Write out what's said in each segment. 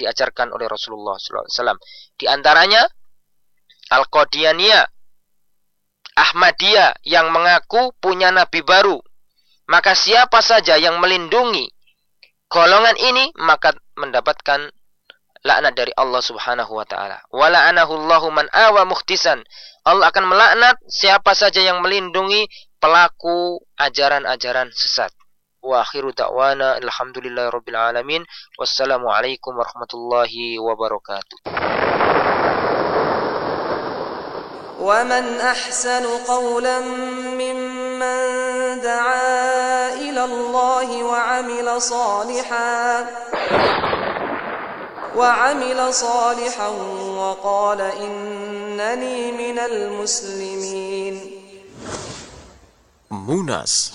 diajarkan oleh Rasulullah SAW. Di antaranya Al-Qadianiyah, Ahmadiyah yang mengaku punya nabi baru. Maka siapa saja yang melindungi golongan ini maka mendapatkan laknat dari Allah Subhanahu wa taala. Wa la'anahu Allahu man awa muhtisan. Allah akan melaknat siapa saja yang melindungi pelaku ajaran-ajaran sesat. Wa akhiru da'wana alhamdulillahirabbil alamin. Wassalamualaikum warahmatullahi wabarakatuh. ومن أحسن قولا ممن دعا إلى الله وعمل صالحا وقال إنني من المسلمين. Munas,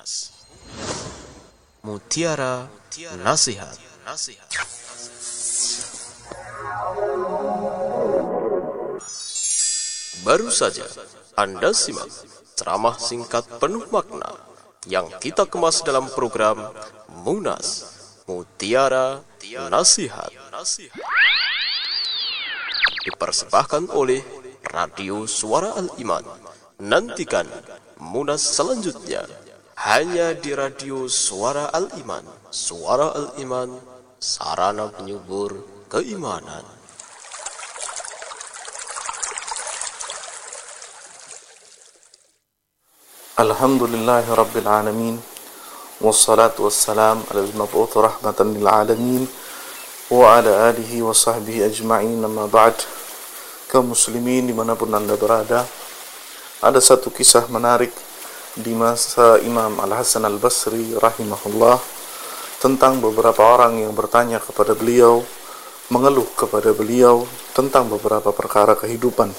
Mutiara Nasihat. Baru saja Anda simak ceramah singkat penuh makna yang kita kemas dalam program Munas, Mutiara Nasihat. Dipersembahkan oleh Radio Suara Al-Iman. Nantikan Munas selanjutnya hanya di Radio Suara Al-Iman. Suara Al-Iman, sarana penyubur keimanan. Alhamdulillahi Rabbil Alamin. Wassalatu wassalam ala al-mab'uth rahmatan lil alamin wa ala alihi wa sahbihi ajma'in, amma ba'd. Kaum muslimin dimanapun Anda berada, ada satu kisah menarik di masa Imam Al-Hasan Al-Basri rahimahullah tentang beberapa orang yang bertanya kepada beliau, mengeluh kepada beliau tentang beberapa perkara kehidupan.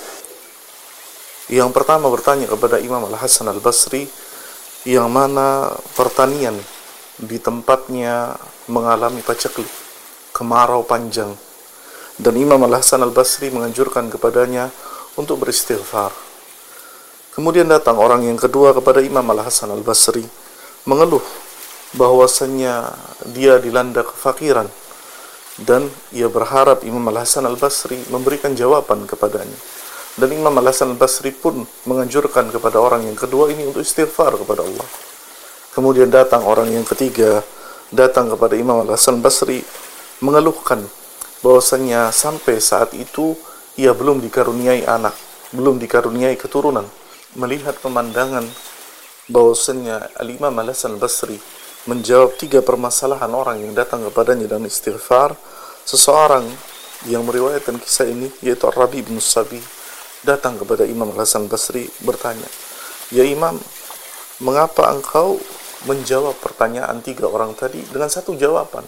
Yang pertama bertanya kepada Imam Al-Hasan Al-Basri, yang mana pertanian di tempatnya mengalami paceklik, kemarau panjang, dan Imam Al-Hasan Al-Basri menganjurkan kepadanya untuk beristighfar. Kemudian datang orang yang kedua kepada Imam Al-Hasan Al-Basri, mengeluh bahwasannya dia dilanda kefakiran, dan ia berharap Imam Al-Hasan Al-Basri memberikan jawaban kepadanya. Dan Imam Al-Hasan Al-Basri pun menganjurkan kepada orang yang kedua ini untuk istighfar kepada Allah. Kemudian datang orang yang ketiga, datang kepada Imam Al-Hasan Al-Basri mengeluhkan bahwasanya sampai saat itu ia belum dikaruniai anak, belum dikaruniai keturunan. Melihat pemandangan bahwasanya Al-Imam Al-Hasan Al-Basri menjawab 3 permasalahan orang yang datang kepadanya dan istighfar, seseorang yang meriwayatkan kisah ini yaitu Ar-Rabi bin Sabi datang kepada Imam Al-Hasan Basri bertanya, "Ya Imam, mengapa engkau menjawab pertanyaan 3 orang tadi dengan satu jawaban?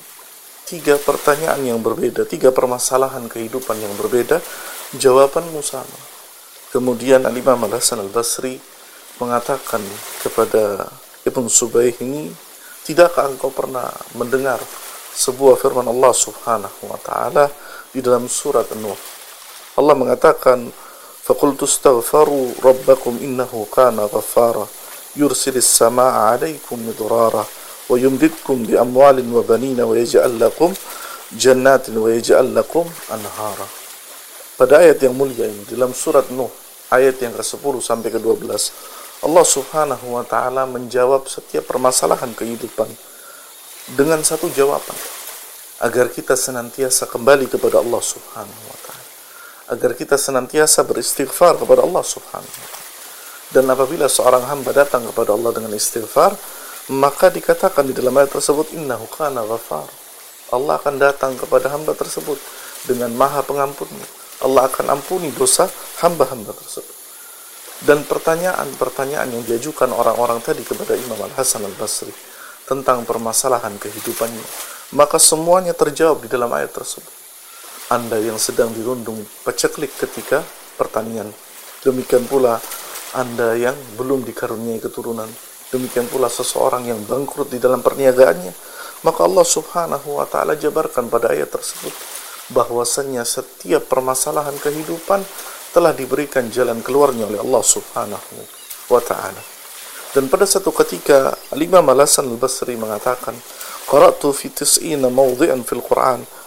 3 pertanyaan yang berbeda, 3 permasalahan kehidupan yang berbeda, jawabanmu sama." Kemudian Imam Al-Hasan Al-Basri mengatakan kepada Ibn Subayh ini, "Tidakkah engkau pernah mendengar sebuah firman Allah Subhanahu wa ta'ala di dalam surat An-Nur? Allah mengatakan, "Faqultu astaghfiru rabbakum innahu kana ghaffara yursilis samaa'a 'alaikum midrara wa yumdidkum bi amwalin wa banina wa yaj'al lakum jannatin wa yaj'al lakum anhara." Pada ayat yang mulia ini dalam surat Nuh ayat yang ke-10 sampai ke-12, Allah Subhanahu wa taala menjawab setiap permasalahan kehidupan dengan satu jawaban, agar kita senantiasa kembali kepada Allah Subhanahu wa taala, agar kita senantiasa beristighfar kepada Allah Subhanahu wa ta'ala. Dan apabila seorang hamba datang kepada Allah dengan istighfar, maka dikatakan di dalam ayat tersebut, "Innahu kana ghafar." Allah akan datang kepada hamba tersebut dengan Maha Pengampunnya. Allah akan ampuni dosa hamba-hamba tersebut. Dan pertanyaan-pertanyaan yang diajukan orang-orang tadi kepada Imam Al-Hasan Al-Basri tentang permasalahan kehidupannya, maka semuanya terjawab di dalam ayat tersebut. Anda yang sedang dirundung paceklik ketika pertanian, demikian pula Anda yang belum dikaruniai keturunan, demikian pula seseorang yang bangkrut di dalam perniagaannya, maka Allah Subhanahu wa ta'ala jabarkan pada ayat tersebut bahwasannya setiap permasalahan kehidupan telah diberikan jalan keluarnya oleh Allah Subhanahu wa ta'ala. Dan pada satu ketika Al-Imam Al-Hasan Al-Basri mengatakan, "Qara'tu fi tis'ina mawdhi'an fil Qur'an